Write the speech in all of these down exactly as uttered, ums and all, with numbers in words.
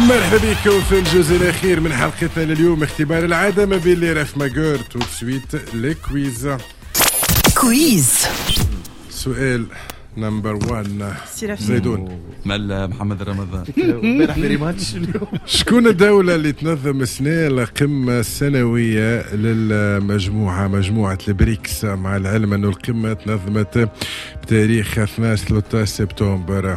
مرحبا بكم في الجزء الأخير من حلقتنا لليوم، اختبار العادة ما بين لي رف ماجور. تو سويت لي كويز كويز. سؤال نمبر وان زيدون مال محمد رمضان. امبارح في ماتش اليوم. شكون الدولة اللي تنظم السنة القمة السنوية للمجموعة مجموعة البريكس، مع العلم أن القمة تنظمت بتاريخ اثنين عشر ثلاثة عشر سبتمبر؟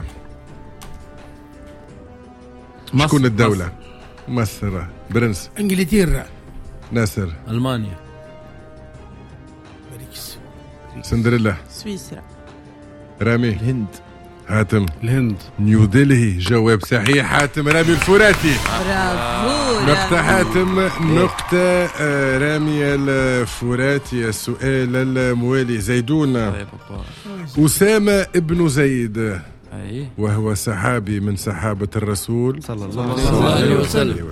شكون الدولة؟ مصر. برنس. انجلترا. ناصر. المانيا. بريكس. سندريلا. سويسرا. رامي. الهند. حاتم. الهند. نيو دلهي. جواب صحيح. حاتم. رامي الفراتي. برافو. نقطة حاتم، نقطة آه رامي الفراتي. السؤال الموالي زيدون. أسامة ابن زيد وهو صحابي من صحابة الرسول صلى الله عليه وسلم.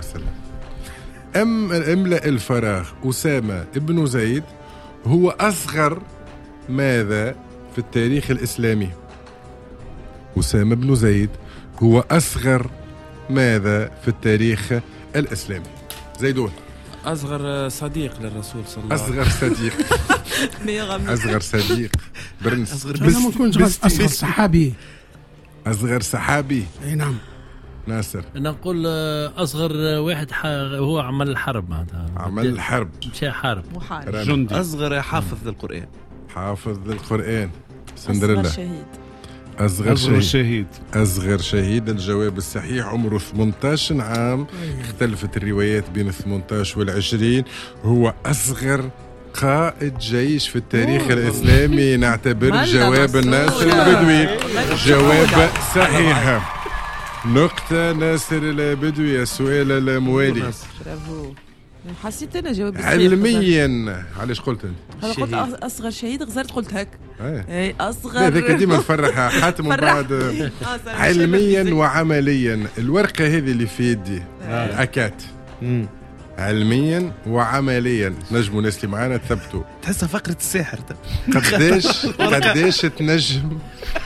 أم املأ الفراغ. أسامة ابن زيد هو أصغر ماذا في التاريخ الإسلامي؟ أسامة بن زيد هو أصغر ماذا في التاريخ الإسلامي؟ زيدون. أصغر صديق للرسول صلى الله عليه وسلم. أصغر صديق. أصغر صديق. برنس. أصغر أصغر صحابي. أصغر صحابي. أي نعم. ناصر. نقول أصغر واحد هو عمل الحرب معناتها. عمل الحرب. مشى حرب. جندي. أصغر حافظ للقرآن. حافظ للقرآن. سندريلا. أصغر شهيد. أصغر, أصغر شهيد. شهيد. أصغر شهيد. الجواب الصحيح عمره ثمانية عشر عام. اختلفت الروايات بين ثمانية عشر والعشرين. هو أصغر قائد جيش في التاريخ الإسلامي. نعتبر جواب الناصر البدوي جواب صحيح. نقطة ناصر البدوي. السؤال الموالي. برافو. حسيت أنا جواب علميا. علاش قلت أنت؟ أنا قلت أصغر شهيد، غزرت قلت هك. ايه أصغر. هذاك ديما نفرح حاتم من بعد. علميا وعمليا. الورقة هذه اللي في يدي الأكات علميا وعمليا، نجموا الناس اللي معانا تثبتوا. تحسها فقرة الساحر. قداش قداش تنجم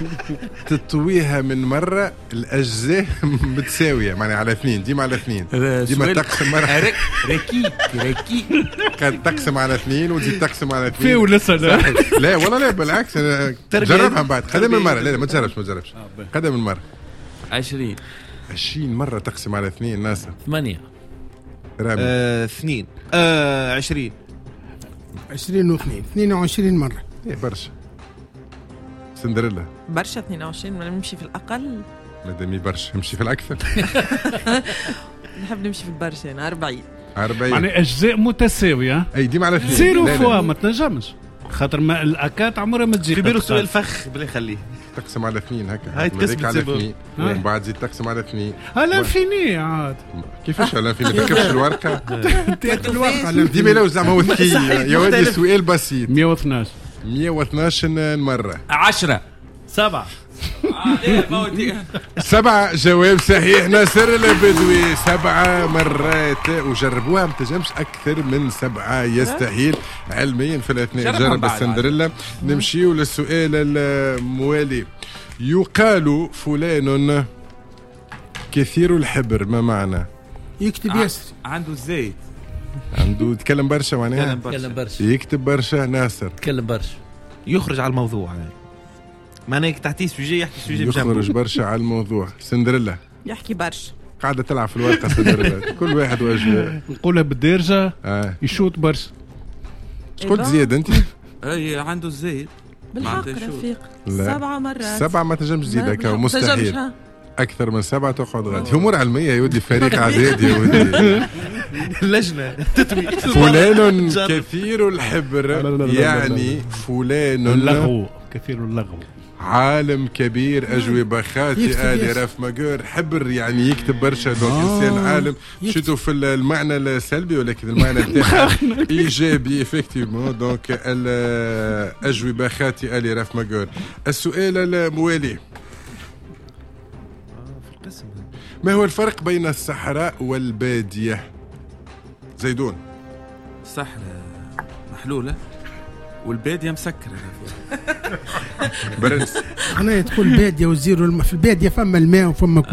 تطويها من مرة الأجزاء متساوية، معناها على اثنين، ديما على اثنين، ديما تقسم مرة ركيك ركيك قد تقسم على اثنين وتزيد تقسم على اثنين. في ولا سنة؟ لا والله لا، بالعكس أنا جربها بعد. قدم المرة. لا لا ما تجربش ما تجربش قدم المرة. عشرين عشرين مرة تقسم على اثنين. ناصر. ثمانية. رامي. آه، اثنين. آه، عشرين. عشرين واثنين. اثنين وعشرين مرة. ايه برشا. سندريلا. برشا. اثنين وعشرين ما نمشي في الأقل. مادامي برشا نمشي في الأكثر. نحب نمشي في البرشا. أنا أربعين. أربعين. يعني أجزاء متساوية. أي ديما على اثنين. زيرو فوا ما تنجمش، خاطر ما الأكات عمرها ما تجي. في بيرو سؤال فخ بلا خليه. تقسم على اثنين هكا. هاي تقسم على تسيبه. اثنين ومن بعد زيد تقسم على اثنين. هلا فيني عاد. كيفاش هلا فيني؟ تركبش الورقة. تاكل الورقة. ديما لو زعما هو ذكي يا ولدي. سؤال بسيط. مية واثناش. مية واثناش مرة. عشرة. سبعة. سبعة. جواب صحيح. ناصر البدوي. سبعة مرات. وجربوها ما تنجمش أكثر من سبعة. يستحيل علميا في الأثناء. جرب السندريلا. نمشيو للسؤال الموالي. يقال فلان كثير الحبر. ما معنى؟ يكتب ياسر. عنده الزيت. عنده يتكلم برشا معناها. تكلم برشا. يكتب برشا. ناصر. تكلم برشا. يخرج على الموضوع يعني. معناه تحتيه سوجي يحكي سوجي بجنبه. يخرج برشا على الموضوع. سندريلا. يحكي برشا. قاعدة تلعب في الورقة. سندريلا. كل واحد وجه. نقولها بالدارجة. آه. يشوت برشا. قلت زياد أنت؟ اي عنده الزيت. بالحق رفيق. لا. سبعة مرات. سبعة ما تنجمش تزيد هكا. مستحيل. تنجمش. أكثر من سبعة تقعد غادي. أمور علمية يا ودي. فريق عداد يا ودي. اللجنة تتوي. فلان كثير الحبر يعني فلان اللغو. كثير اللغو. عالم كبير. أجوبة خاطئة لرف ماجور. حبر يعني يكتب برشا. دونك إنسان عالم. شفتوا في المعنى السلبي ولكن المعنى التاعها إيجابي إفكتيفمون. دونك الأجوبة خاطئة لرف ماجور. السؤال الموالي. ما هو الفرق بين الصحراء والبادية؟ زيدون. الصحراء محلولة والبادية مسكرة. برنس. أنا تقول بادية وزيرو الم... في البادية فما الماء وفما